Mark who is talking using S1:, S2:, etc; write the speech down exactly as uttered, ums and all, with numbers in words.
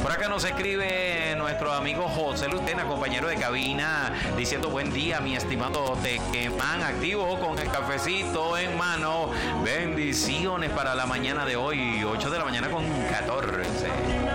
S1: Por acá nos escribe nuestro amigo José Lucena, compañero de cabina, diciendo buen día, mi estimado Tequemán, activo con el cafecito en mano. Bendiciones para la mañana de hoy, ocho de la mañana con catorce.